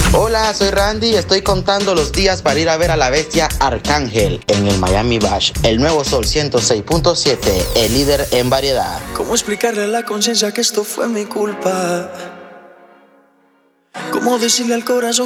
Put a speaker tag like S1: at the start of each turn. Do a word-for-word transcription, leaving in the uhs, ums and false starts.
S1: Hola, soy Randy y estoy contando los días para ir a ver a la bestia Arcángel en el Miami Bash. El nuevo Sol ciento seis punto siete, el líder en variedad.
S2: ¿Cómo explicarle a la conciencia que esto fue mi culpa? ¿Cómo decirle al corazón